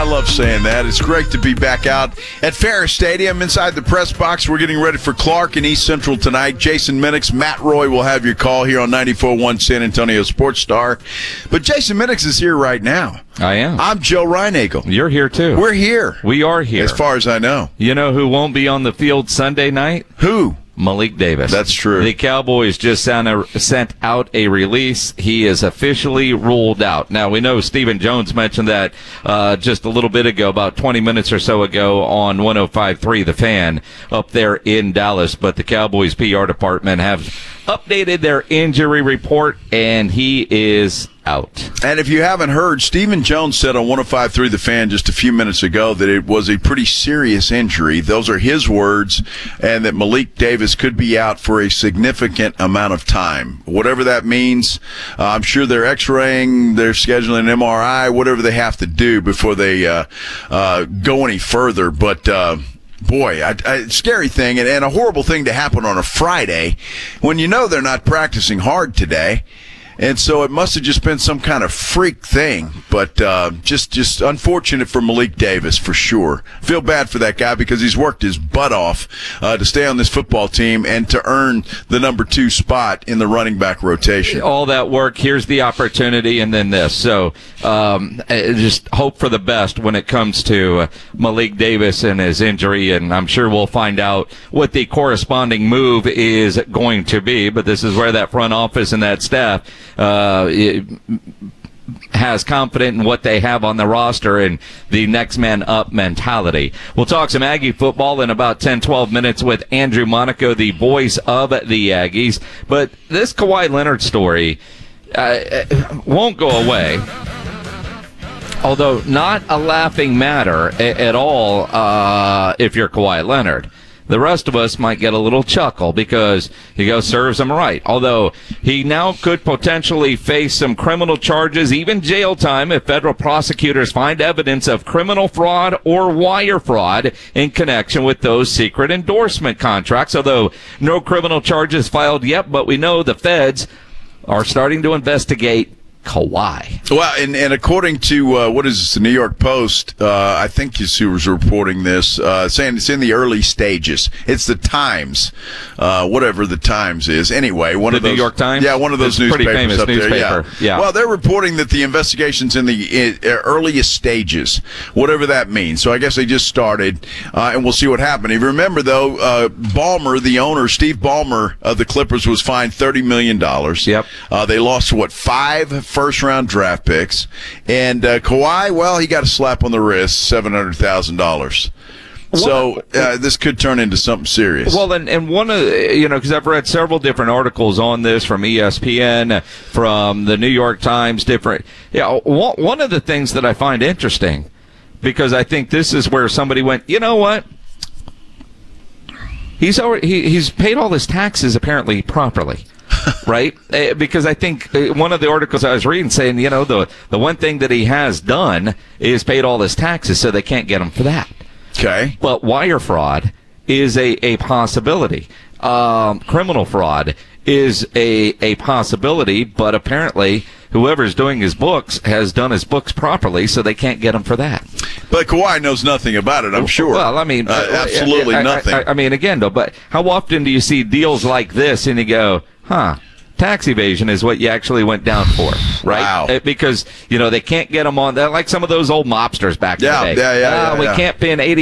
love saying that. It's great to be back out at Ferris Stadium inside the press box. We're getting ready for Clark and East Central tonight. Jason Minix, Matt Roy will have your call here on 94.1 San Antonio Sports Star. But Jason Minix is here right now. I am. I'm Joe Reinagle. You're here, too. We're here. We are here. As far as I know. You know who won't be on the field Sunday night? Who? Malik Davis. That's true. The Cowboys just sent out a release. He is officially ruled out. Now, we know Stephen Jones mentioned that just a little bit ago, about 20 minutes or so ago on 105.3 The Fan up there in Dallas. But the Cowboys PR department have updated their injury report, and he is out. And if you haven't heard, Stephen Jones said on 105.3 The Fan just a few minutes ago that it was a pretty serious injury. Those are his words, and that Malik Davis could be out for a significant amount of time. Whatever that means, I'm sure they're x-raying, they're scheduling an MRI, whatever they have to do before they go any further. But boy, a scary thing and a horrible thing to happen on a Friday when you know they're not practicing hard today. And so it must have just been some kind of freak thing, but just unfortunate for Malik Davis for sure. Feel bad for that guy because he's worked his butt off to stay on this football team and to earn the number 2 spot in the running back rotation. All that work, here's the opportunity, and then this. So just hope for the best when it comes to Malik Davis and his injury, and I'm sure we'll find out what the corresponding move is going to be, but this is where that front office and that staff has confidence in what they have on the roster and the next man up mentality. We'll talk some Aggie football in about 10-12 minutes with Andrew Monaco, the voice of the Aggies. But this Kawhi Leonard story won't go away. Although not a laughing matter at all if you're Kawhi Leonard. The rest of us might get a little chuckle because he goes, serves him right. Although he now could potentially face some criminal charges, even jail time, if federal prosecutors find evidence of criminal fraud or wire fraud in connection with those secret endorsement contracts. Although no criminal charges filed yet, but we know the feds are starting to investigate Kawhi. Well, and according to what is this, the New York Post, I think who was reporting this, saying it's in the early stages. It's the Times, whatever the Times is. Anyway, one of those. The New York Times? Yeah, one of those newspapers pretty famous up newspaper. There. Yeah. Well, they're reporting that the investigation's in the earliest stages, whatever that means. So I guess they just started, and we'll see what happens. If you remember, though, Ballmer, the owner, Steve Ballmer of the Clippers, was fined $30 million. Yep. They lost, 5 first-round draft picks. And Kawhi, well, he got a slap on the wrist, $700,000. So this could turn into something serious. Well, and one of because I've read several different articles on this from ESPN, from the New York Times, different. Yeah, one of the things that I find interesting, because I think this is where somebody went, you know what? He's paid all his taxes apparently properly. Right? Because I think one of the articles I was reading saying, the one thing that he has done is paid all his taxes, so they can't get him for that. Okay. But wire fraud is a possibility. Criminal fraud is a possibility, but apparently whoever's doing his books has done his books properly, so they can't get him for that. But Kawhi knows nothing about it, I'm sure. Well, I mean, absolutely nothing. I mean, again, though, but how often do you see deals like this and you go, tax evasion is what you actually went down for, right? Wow. Because, they can't get them on, like some of those old mobsters back in the day. Yeah. We can't pin 80